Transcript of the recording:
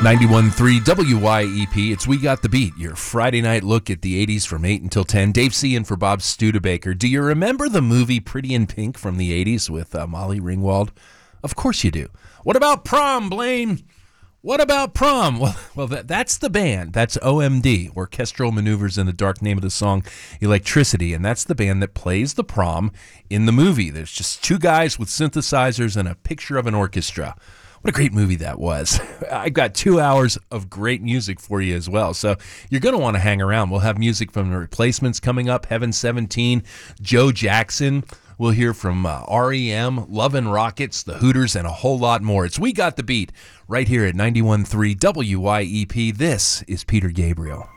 91.3 WYEP, it's We Got the Beat, your Friday night look at the 80s from 8 until 10. Dave C. in for Bob Studebaker. Do you remember the movie Pretty in Pink from the 80s with Molly Ringwald? Of course you do. What about Prom, Blaine? What about Prom? Well, that's the band. That's OMD, Orchestral Maneuvers in the Dark, name of the song, Electricity, and that's the band that plays the prom in the movie. There's just two guys with synthesizers and a picture of an orchestra. What a great movie that was. I've got 2 hours of great music for you as well, so you're going to want to hang around. We'll have music from The Replacements coming up, Heaven 17, Joe Jackson. We'll hear from REM, Love and Rockets, The Hooters, and a whole lot more. It's We Got the Beat right here at 91.3 WYEP. This is Peter Gabriel.